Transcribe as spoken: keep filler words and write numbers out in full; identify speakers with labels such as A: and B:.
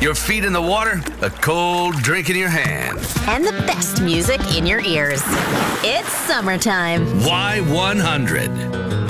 A: Your feet in the water, a cold drink in your hand.
B: And the best music in your ears. It's summertime.
A: Y one hundred.